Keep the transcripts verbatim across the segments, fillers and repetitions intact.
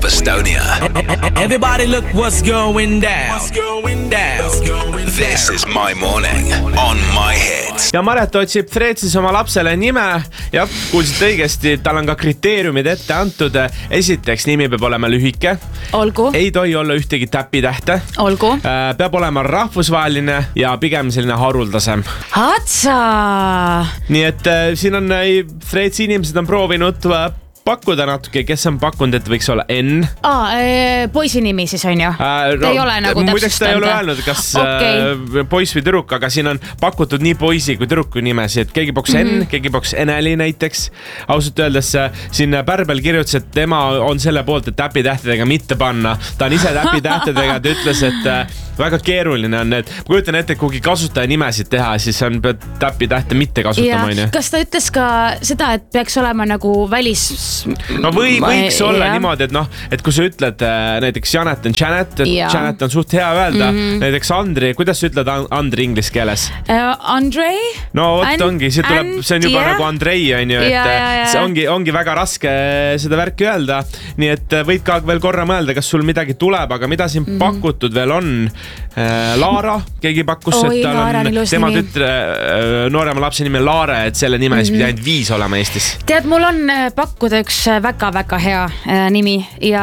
Estonia. Everybody look what's going down. What's going down. This is My Morning on My Hits. Ja Maret otsib Freetsis oma lapsele nime. Ja kuulsite õigesti, tal on ka kriteeriumid ette antud. Esiteks, nimi peab olema lühike. Olgu. Ei tohi olla ühtegi täpitähte. Olgu. Peab olema rahvusvaheline ja pigem selline haruldasem. Hatsa! Nii et siin on Freetsi inimesed on proovinud pakkuda natuke, kes on pakkunud, et võiks olla N. Aa, e, poisi nimi siis on ju? Äh, ta ei ole nagu täpsustanud. Muideks ta ei ole öelnud, kas okay. poiss või tüdruk, aga siin on pakutud nii poisi kui tüdruku nimesi, et keegi pakus mm-hmm. N, keegi pakus Eneli näiteks. Ausalt öeldes siin Pärbel kirjutas, et tema on selle poolt, et täpitähtedega mitte panna. Ta on ise täpitähtedega, ta ütles, et väga keeruline on need. Ma kujutan ette, kugi kasutaja nimesid teha, siis on täpitähte mitte kasutama. Ja, kas ta ütles ka seda, et peaks olema nagu välis... No või, võiks ma, olla jah. Niimoodi, et noh, et kui sa ütled näiteks Janet on Janet, et ja. Janet on suht hea öelda, mm-hmm. näiteks Andri, kuidas sa ütled Andri inglise keeles? Uh, Andrei? No vot and, ongi, see, tuleb, see on juba yeah. nagu Andrei on ju, et ja, ja, ja. see ongi, ongi väga raske seda värki öelda, nii et võid ka veel korra mõelda, kas sul midagi tuleb, aga mida siin mm-hmm. pakutud veel on? Laara, keegi pakkus, Oi, et tal on tema tütre, noorema lapse nimi Laare, et selle nime mm-hmm. pidi ainult viis olema Eestis. Tead, mul on pakkuda üks väga-väga hea äh, nimi ja,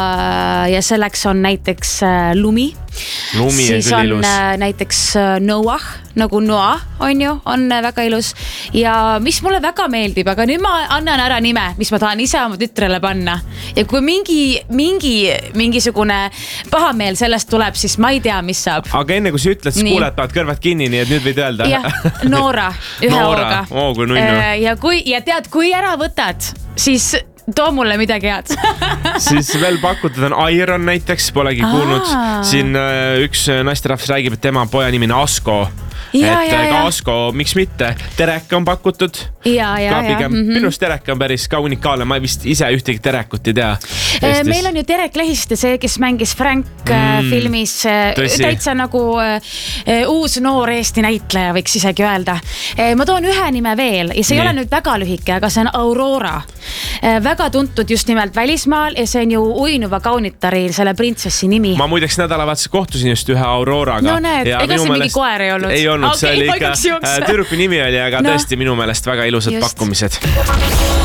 ja selleks on näiteks äh, Lumi. Lumi siis on ilus. Äh, näiteks äh, Noah, nagu Noah on ju, on äh, väga ilus. Ja mis mulle väga meeldib, aga nüüd ma annan ära nime, mis ma tahan ise oma tütrele panna. Ja kui mingi, mingi, mingisugune pahameel sellest tuleb, siis ma ei tea, mis saab. Aga enne kui sa ütled, siis kuuled, paad kõrvad kinni, nii et nüüd võid öelda. Jah, Noora, ühe Noora. hooga. Oo, kui nunnu. Ja, kui, ja tead, kui ära võtad, siis too mulle midagi head. Siis veel pakutud on Iron näiteks, polegi Aa. kuulnud. Siin üks naisterahvas räägib, et tema poja nimi on Asko. Ja, et ja, ka ja. Asko, miks mitte? Terek on pakutud. Ja, ja, ka pigem, ja. Minu arust Terek on päris ka unikaalne. Ma vist ise ühtegi Terekut ei tea. Eestis. Meil on ju Terek Lehiste, see, kes mängis Frank mm, filmis. Tõsi. Täitsa nagu uh, uus noor Eesti näitleja, võiks isegi öelda. Ma toon ühe nime veel ja see Nii. ei ole nüüd väga lühike, aga see on Aurora. Väga tuntud just nimelt välismaal ja see on ju uinuva kaunitari selle printsessi nimi. Ma muideks nädalavahetuse kohtusin just ühe Auroraga. No näed, ega see mingi koer ei olnud. Ei olnud, okay, see oli ikka, tüdruku nimi oli, aga no. tõesti minu meelest väga ilusad just. Pakkumised.